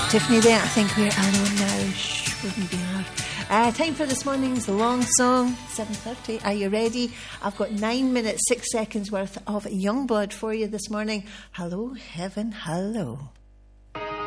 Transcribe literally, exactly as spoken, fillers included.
Tiffany there, I think we're alone now. Shh, wouldn't be loud. Uh, time for this morning's long song, seven thirty. Are you ready? I've got nine minutes, six seconds worth of Youngblood for you this morning. Hello, heaven, hello.